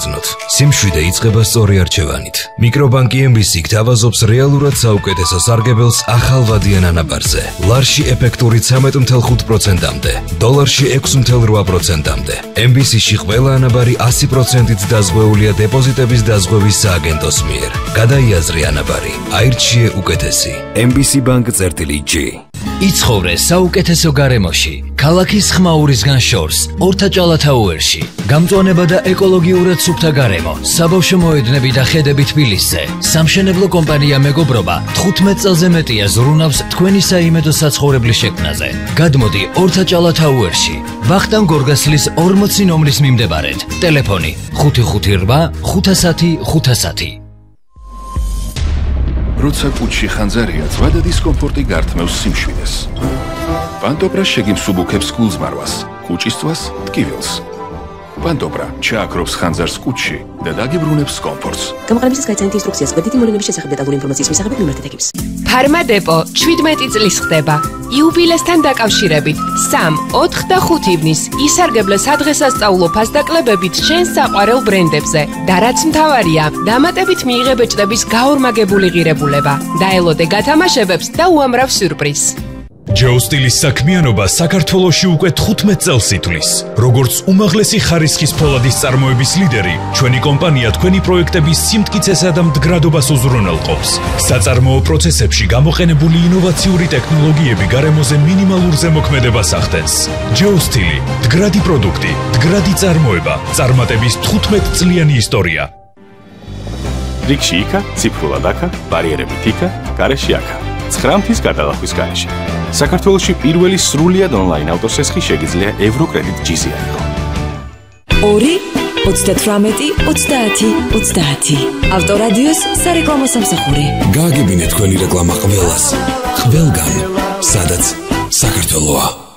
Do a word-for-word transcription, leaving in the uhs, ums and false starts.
გახსნოთ. სიმშვიდე იწყება სწორი არჩევანით. მიკრობანკი ემ ბი სი გთავაზობს რეალურად საუკეთესო სარგებელს ახალვადიან ანაბარზე. ლარში ეფექტური ცამეტ ათი პროცენტამდე, დოლარში ექვსი რვა პროცენტამდე. ემ ბი სი-ში ყველა ანაბარი ასი პროცენტით დაზღვეულია დეპოზიტების დაზღვევის სააგენტოს მიერ. გადაიაზრე ანაბარი, აირჩიე უკეთესი. ემ ბი სი ბანკ წერტილი ჯი. იცხოვრე საუკეთესო გარემოში, ქალაქის ხმაურისგან შორს, ორთაჭალათაუერში. გამწვანება და ეკოლოგიურად სუფთა გარემო, საბავშვო მოედნები და ხედები თბილისზე. სამშენებლო კომპანია მეგობრობა თხუთმეტ წელზე მეტია ზრუნავს თქვენი საიმედო საცხოვრებლის შექმნაზე. გადმოდი ორთაჭალათაუერში, ვახტანგ გორგასლის ორმოცი ნომრის მიმდებარედ. ტელეფონი ხუთი ხუთი რვა ხუთასათი ხუთასათი. როცა კუჩში ხანძარია, ძვა და დისკომფორტი გართმევს სიმშვიდეს. პანტობრა შეგიმსუბუქებს გულზმარვას, კუჭისწვას ტკივილს. პანტობრა ჩააქრობს ხანძარს კუჩში და დაგიბრუნებს კომფორტს. გამოყენებისას გაიცანით ინსტრუქციას გვერდითი მოვლენების შესახებ დეტალური ინფორმაციის მისაღებად მიმართეთ ექიმს. ფარმადეპო შვიდმეტი წლის ხდება. იუბილესთან დაკავშირებით სამ, ოთხ და ხუთ ივნის ისარგებლე სადღესასწაულო ფასდაკლებებით შენ საყვარელ ბრენდებზე და რაც მთავარია, დამატებით მიიღე ბეჭდების გაორმაგებული ღირებულება. დაელოდე გათამაშებებს და უამრავ სიურპრიზს. ჯეოსტილის საქმიანობა საქართველოში უკვე თხუთმეტ წელს ითვლის. როგორც უმაღლესი ხარისხის ფოლადის წარმოების ლიდერი, ჩვენი კომპანია თქვენი პროექტების სიმტკიცესა და მდგრადობას უზრუნველყოფს. საწარმოო პროცესებში გამოყენებული ინოვაციური ტექნოლოგიები გარემოზე მინიმალურ ზემოქმედებას ახდენს. ჯეოსტილი, მდგრადი პროდუქტი, მდგრადი წარმოება, წარმატების თხუთმეტ წლიანი ისტორია. რიგში იქა, ციფრულად აქა, ბარიერებით იქა, გარეში აქა. ცხრამთის გადალახვის გარეშე. საქართველოში პირველი სრულიად ონლაინ ავტოსესხი შეგიძლია ევროკრედიტ ჯი-ზე აიღო. ორი ოცდათვრამეტი ოცდაათი ოცდაათი. ავტორადიოს სარეკლამო სამსახური. გააგებინეთ თქვენი რეკლამა ყველას, ყველგან, სადაც საქართველოა.